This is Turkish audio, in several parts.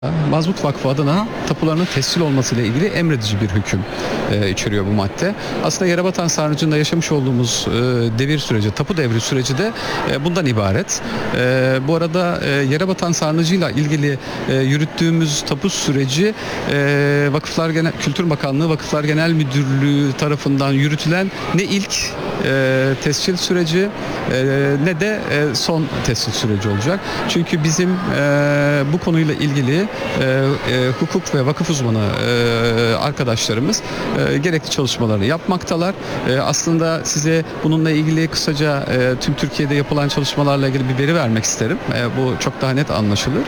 Mazmut Vakfı adına tapularının tescil olmasıyla ilgili emredici bir hüküm içeriyor bu madde. Aslında Yerebatan Sarnıcı'nda yaşamış olduğumuz devir süreci, tapu devri süreci de bundan ibaret. Bu arada Yerebatan Sarnıcı'yla ilgili yürüttüğümüz tapu süreci Vakıflar Genel Kültür Bakanlığı Vakıflar Genel Müdürlüğü tarafından yürütülen ne ilk tescil süreci ne de son tescil süreci olacak. Çünkü bizim bu konuyla ilgili hukuk ve vakıf uzmanı arkadaşlarımız gerekli çalışmaları yapmaktalar. Aslında size bununla ilgili kısaca tüm Türkiye'de yapılan çalışmalarla ilgili bir veri vermek isterim. Bu çok daha net anlaşılır.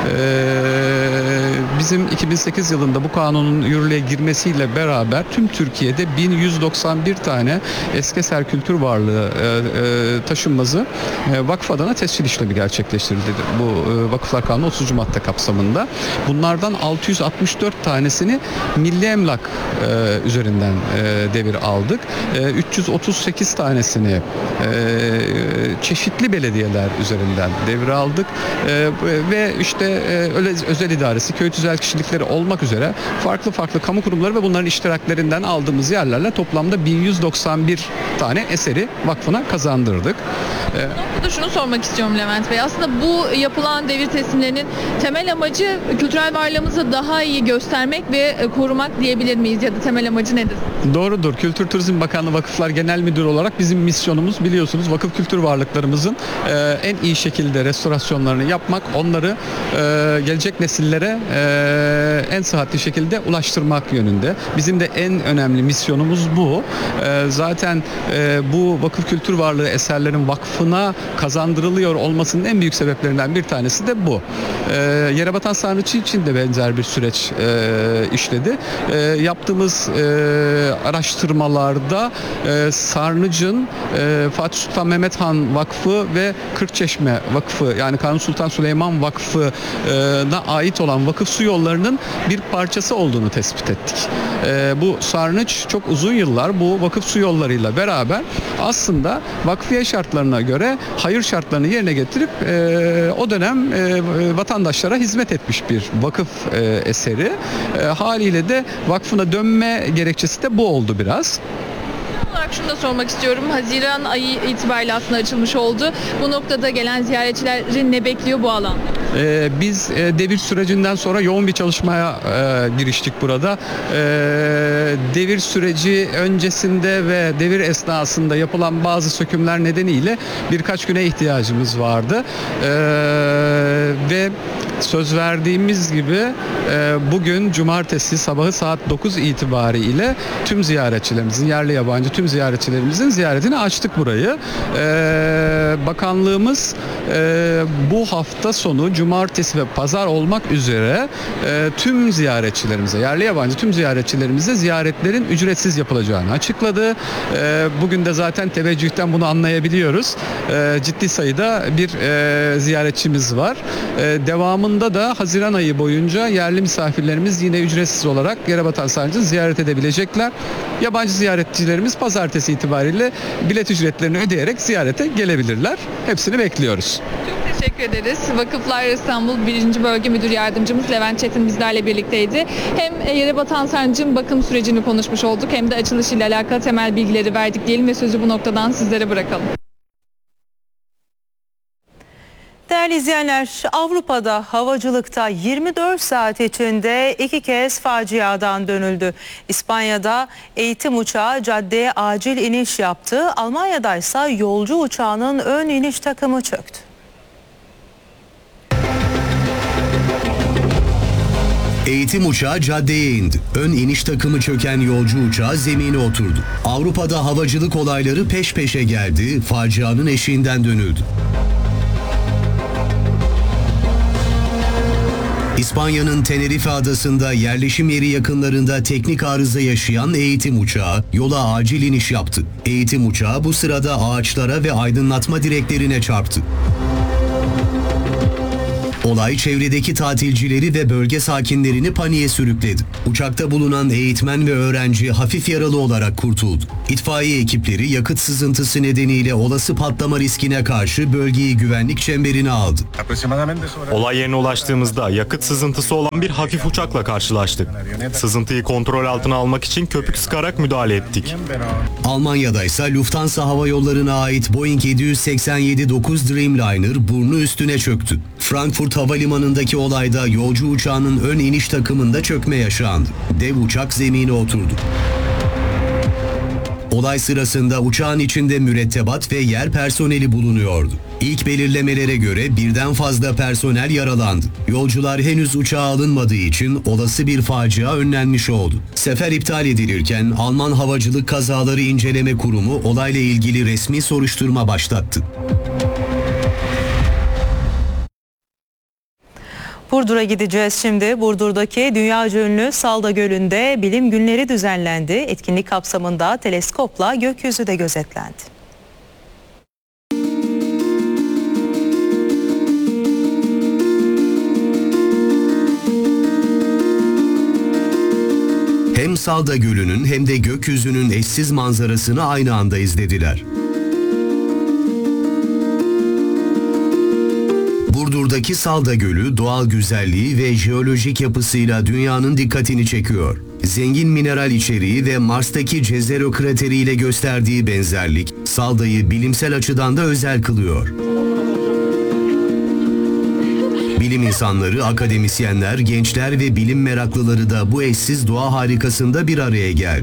Bizim 2008 yılında bu kanunun yürürlüğe girmesiyle beraber tüm Türkiye'de 1191 tane eski eser kültür varlığı taşınmazı vakıf adına tescil işlemi gerçekleştirildi. Bu Vakıflar Kanunu 30. madde kapsamında. Bunlardan 664 tanesini milli emlak üzerinden devir aldık. 338 tanesini çeşitli belediyeler üzerinden devir aldık. Ve işte özel idaresi, köy tüzel kişilikleri olmak üzere farklı kamu kurumları ve bunların iştiraklerinden aldığımız yerlerle toplamda 1191 tane eseri vakfına kazandırdık. Burada şunu sormak istiyorum Levent Bey. Aslında bu yapılan devir teslimlerinin temel amacı kültürel varlığımızı daha iyi göstermek ve korumak diyebilir miyiz? Ya da temel amacı nedir? Doğrudur. Kültür Turizm Bakanlığı Vakıflar Genel Müdürü olarak bizim misyonumuz biliyorsunuz vakıf kültür varlıklarımızın en iyi şekilde restorasyonlarını yapmak, onları gelecek nesillere en sıhhatli şekilde ulaştırmak yönünde. Bizim de en önemli misyonumuz bu. Zaten bu vakıf kültür varlığı eserlerin vakfına kazandırılıyor olmasının en büyük sebeplerinden bir tanesi de bu. Yerebatan Sarnıcı için de benzer bir süreç işledi. Yaptığımız araştırmalarda Sarnıcın Fatih Sultan Mehmet Han Vakfı ve Kırkçeşme Vakfı yani Kanuni Sultan Süleyman Vakfı'na ait olan vakıf su yollarının bir parçası olduğunu tespit ettik. Bu sarnıç çok uzun yıllar bu vakıf su yollarıyla beraber aslında vakfiye şartlarına göre hayır şartlarını yerine getirip o dönem vatandaşlara hizmet etmiş bir vakıf eseri. Haliyle de vakfına dönme gerekçesi de bu oldu biraz. Olarak şunu da sormak istiyorum. Haziran ayı itibariyle aslında açılmış oldu. Bu noktada gelen ziyaretçilerin ne bekliyor bu alanda? Biz devir sürecinden sonra yoğun bir çalışmaya giriştik burada. Devir süreci öncesinde ve devir esnasında yapılan bazı sökümler nedeniyle birkaç güne ihtiyacımız vardı. Ve söz verdiğimiz gibi bugün cumartesi sabahı saat 9 itibariyle tüm ziyaretçilerimizin, yerli yabancı tüm ziyaretçilerimizin ziyaretini açtık burayı. Bakanlığımız bu hafta sonu cumartesi ve pazar olmak üzere tüm ziyaretçilerimize, yerli yabancı tüm ziyaretçilerimize ziyaretlerin ücretsiz yapılacağını açıkladı. Bugün de zaten teveccühten bunu anlayabiliyoruz. Ciddi sayıda bir ziyaretçimiz var. Devamında da Haziran ayı boyunca yerli misafirlerimiz yine ücretsiz olarak Yerebatan Sarnıcı'nı ziyaret edebilecekler. Yabancı ziyaretçilerimiz pazartesi itibariyle bilet ücretlerini ödeyerek ziyarete gelebilirler. Hepsini bekliyoruz. Çok teşekkür ederiz. Vakıflar İstanbul 1. Bölge Müdür Yardımcımız Levent Çetin bizlerle birlikteydi. Hem Yerebatan Sarnıcı'nın bakım sürecini konuşmuş olduk hem de açılışıyla alakalı temel bilgileri verdik diyelim ve sözü bu noktadan sizlere bırakalım. Değerli izleyenler, Avrupa'da havacılıkta 24 saat içinde 2 kez faciadan dönüldü. İspanya'da eğitim uçağı caddeye acil iniş yaptı. Almanya'da ise yolcu uçağının ön iniş takımı çöktü. Eğitim uçağı caddeye indi. Ön iniş takımı çöken yolcu uçağı zemine oturdu. Avrupa'da havacılık olayları peş peşe geldi. Facianın eşiğinden dönüldü. İspanya'nın Tenerife adasında yerleşim yeri yakınlarında teknik arıza yaşayan eğitim uçağı yola acil iniş yaptı. Eğitim uçağı bu sırada ağaçlara ve aydınlatma direklerine çarptı. Olay çevredeki tatilcileri ve bölge sakinlerini paniğe sürükledi. Uçakta bulunan eğitmen ve öğrenci hafif yaralı olarak kurtuldu. İtfaiye ekipleri yakıt sızıntısı nedeniyle olası patlama riskine karşı bölgeyi güvenlik çemberine aldı. Olay yerine ulaştığımızda yakıt sızıntısı olan bir hafif uçakla karşılaştık. Sızıntıyı kontrol altına almak için köpük sıkarak müdahale ettik. Almanya'da ise Lufthansa Hava Yolları'na ait Boeing 787-9 Dreamliner burnu üstüne çöktü. Frankfurt Havalimanı'ndaki olayda yolcu uçağının ön iniş takımında çökme yaşandı. Dev uçak zemine oturdu. Olay sırasında uçağın içinde mürettebat ve yer personeli bulunuyordu. İlk belirlemelere göre birden fazla personel yaralandı. Yolcular henüz uçağa alınmadığı için olası bir facia önlenmiş oldu. Sefer iptal edilirken Alman Havacılık Kazaları İnceleme Kurumu olayla ilgili resmi soruşturma başlattı. Burdur'a gideceğiz şimdi. Burdur'daki dünyaca ünlü Salda Gölü'nde bilim günleri düzenlendi. Etkinlik kapsamında teleskopla gökyüzü de gözetlendi. Hem Salda Gölü'nün hem de gökyüzünün eşsiz manzarasını aynı anda izlediler. Burdur'daki Salda Gölü doğal güzelliği ve jeolojik yapısıyla dünyanın dikkatini çekiyor. Zengin mineral içeriği ve Mars'taki Jezero krateri ile gösterdiği benzerlik Salda'yı bilimsel açıdan da özel kılıyor. Bilim insanları, akademisyenler, gençler ve bilim meraklıları da bu eşsiz doğa harikasında bir araya geldi.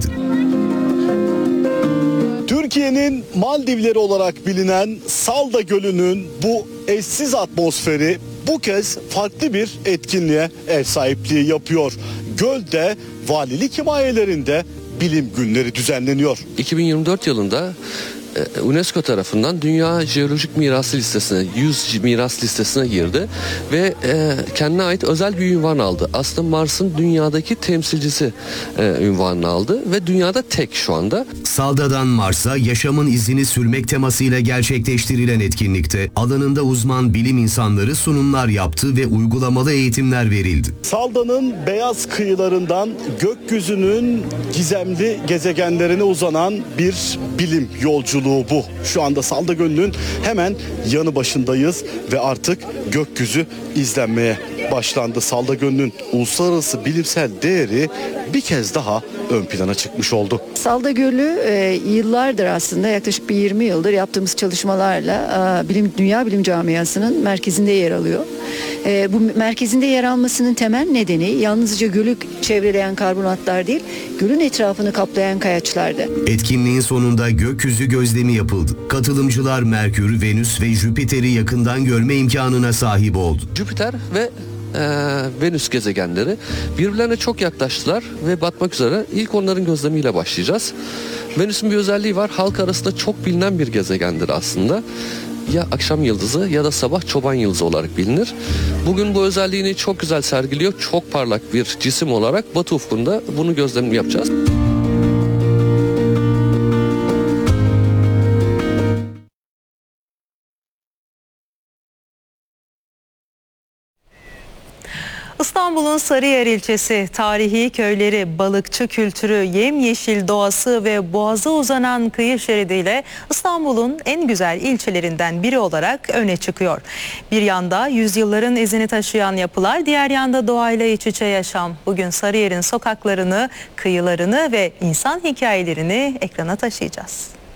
Türkiye'nin Maldivleri olarak bilinen Salda Gölü'nün bu eşsiz atmosferi bu kez farklı bir etkinliğe ev sahipliği yapıyor. Gölde valilik himayelerinde bilim günleri düzenleniyor. 2024 yılında UNESCO tarafından Dünya Jeolojik Mirası listesine, 100 miras listesine girdi ve kendine ait özel bir ünvan aldı. Aslında Mars'ın dünyadaki temsilcisi ünvanını aldı ve dünyada tek şu anda. Salda'dan Mars'a yaşamın izini sürmek temasıyla gerçekleştirilen etkinlikte alanında uzman bilim insanları sunumlar yaptı ve uygulamalı eğitimler verildi. Salda'nın beyaz kıyılarından gökyüzünün gizemli gezegenlerine uzanan bir bilim yolculuğu bu. Şu anda Salda Gölü'nün hemen yanı başındayız ve artık gökyüzü izlenmeye başlandı. Salda Gölü'nün uluslararası bilimsel değeri bir kez daha ön plana çıkmış oldu. Salda Gölü yıllardır aslında yaklaşık bir 20 yıldır yaptığımız çalışmalarla dünya bilim camiasının merkezinde yer alıyor. Bu merkezinde yer almasının temel nedeni yalnızca gölü çevreleyen karbonatlar değil, gölün etrafını kaplayan kayaçlardı. Etkinliğin sonunda gökyüzü gözlemi yapıldı. Katılımcılar Merkür, Venüs ve Jüpiter'i yakından görme imkanına sahip oldu. Jüpiter ve Venüs gezegenleri birbirlerine çok yaklaştılar ve batmak üzere. İlk onların gözlemiyle başlayacağız. Venüs'ün bir özelliği var. Halk arasında çok bilinen bir gezegendir aslında. Ya akşam yıldızı ya da sabah çoban yıldızı olarak bilinir. Bugün bu özelliğini çok güzel sergiliyor. Çok parlak bir cisim olarak Batı ufkunda bunu gözlemini yapacağız. İstanbul'un Sarıyer ilçesi, tarihi köyleri, balıkçı kültürü, yemyeşil doğası ve boğaza uzanan kıyı şeridiyle İstanbul'un en güzel ilçelerinden biri olarak öne çıkıyor. Bir yanda yüzyılların izini taşıyan yapılar, diğer yanda doğayla iç içe yaşam. Bugün Sarıyer'in sokaklarını, kıyılarını ve insan hikayelerini ekrana taşıyacağız.